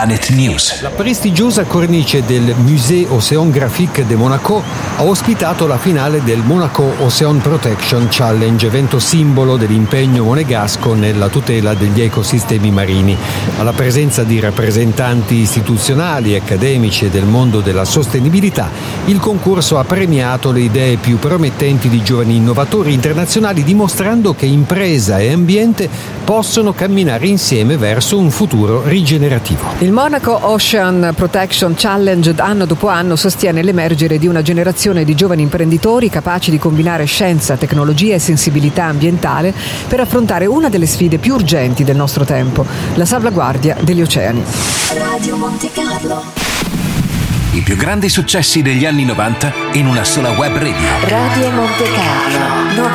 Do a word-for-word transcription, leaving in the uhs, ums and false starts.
Planet News. La prestigiosa cornice del Musée Océanographique de Monaco ha ospitato la finale del Monaco Ocean Protection Challenge, evento simbolo dell'impegno monegasco nella tutela degli ecosistemi marini. Alla presenza di rappresentanti istituzionali, accademici e del mondo della sostenibilità, il concorso ha premiato le idee più promettenti di giovani innovatori internazionali, dimostrando che impresa e ambiente possono camminare insieme verso un futuro rigenerativo. Il Monaco Ocean Protection Challenge anno dopo anno sostiene l'emergere di una generazione di giovani imprenditori capaci di combinare scienza, tecnologia e sensibilità ambientale per affrontare una delle sfide più urgenti del nostro tempo, la salvaguardia degli oceani. Radio Monte Carlo. I più grandi successi degli anni novanta in una sola web radio. Radio Monte Carlo.